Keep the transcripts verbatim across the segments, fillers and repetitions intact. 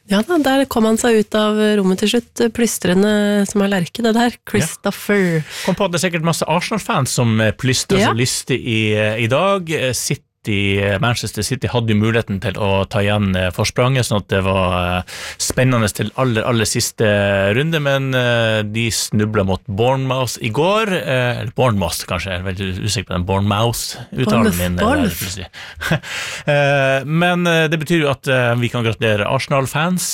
Ja da, der kom han seg ut av rommet til slutt, plystrende som er lerke, det der, Christopher. Ja. Kom på at det er sikkert masse Arsenal-fans som plystrer ja. så lystig i, i dag. City, Manchester City hadde jo muligheten til å ta igjen forspranget, sånn at det var spennende til aller, aller siste runde, men de snublet mot Bournemouth i går, eller Bournemouth kanskje, jeg er veldig usikker på den Bournemouth-uttalen min. Men det betyr jo at vi kan gratulere Arsenal-fans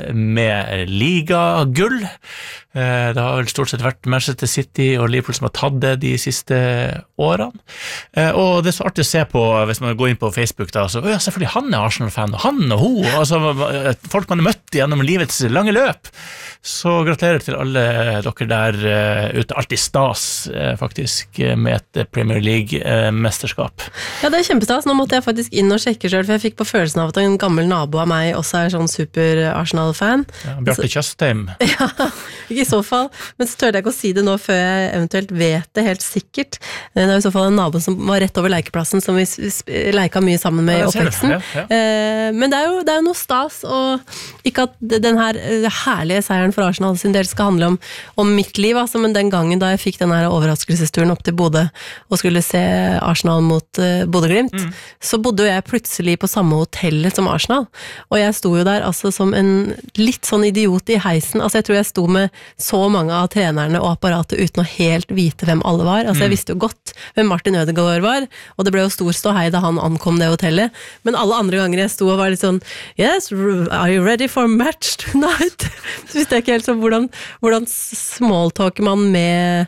med liga-gull. Det har vel stort sett vært Manchester City og Liverpool som har tatt det de siste årene. Og det er så artig å se på, hvis man går inn på Facebook da, så ja, selvfølgelig han er Arsenal-fan, og han og hun, altså folk man har møtt gjennom livets lange løp. Så gratulerer til alle dere der ute. Alltid stas, faktisk, med et Premier League-mesterskap. Ja, det er kjempestas. Nå måtte jeg faktisk inn og sjekke selv, for jeg fikk på følelsen av at en gammel nabo av meg også er sånn super Arsenal-fan. Ja, Bjarte Tjøstheim. Ja, ikke i så fall. Men så tør jeg ikke å si det nå før jeg eventuelt vet det helt sikkert. Det er i så fall en nabo som var rett over leikeplassen, som vi leika mye sammen med i oppveksten. Ja, ja. Men det er, jo, det er jo noe stas, og ikke at den her herlige seieren for Arsenal sin del skal handle om, om mitt liv, altså, men den gangen da jeg fikk den her overraskelsesturen opp til Bodø og skulle se Arsenal mot uh, Bodø-Glimt, mm. så bodde jeg plutselig på samme hotellet som Arsenal, og jeg sto jo der altså som en litt sånn idiot i heisen, altså jeg tror jeg sto med så mange av trenerne og apparatet uten å helt vite hvem alle var, altså jeg visste jo godt hvem Martin Ødegaard var, og det ble jo stor ståhei da han ankom det hotellet, men alle andre ganger jeg sto og var litt sånn, yes, are you ready for match tonight? Så visste jeg ikke helt så hvordan, hvordan smalltalker man med,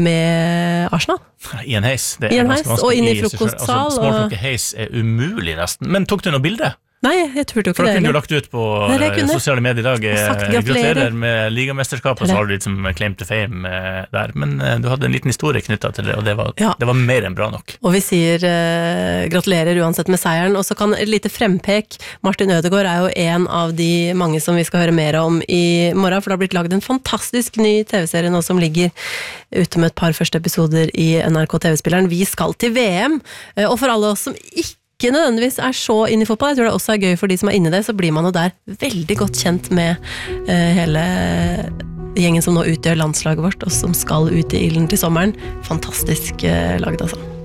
med Arsenal? I en heis. Det er I en heis, og inn i frokostsal. Altså, smalltalker heis er umulig nesten. Men tok du noe bilde? Nei, jeg turte jo ikke det. For da kunne det, du lagt ut på Nei, sosiale medier i dag. Gratulerer med ligamesterskapet, og så har du liksom claim to fame der. Men du hadde en liten historie knyttet til det, og det var, ja. det var mer enn bra nok. Og vi sier uh, gratulerer uansett med seieren, og så kan et lite frempek. Martin Ødegaard er jo en av de mange som vi skal høre mer om i morgen, for det har blitt laget en fantastisk ny T V-serie nå som ligger ute med et par første episoder i N R K T V-spilleren. Vi skal til V M, uh, og for alle oss som ikke ikke nødvendigvis er så inne i fotball, jeg tror det også er gøy for de som er inne i det, så blir man jo der veldig godt kjent med uh, hele gjengen som nå utgjør landslaget vårt, og som skal ut i ilden til sommeren. Fantastisk uh, laget altså.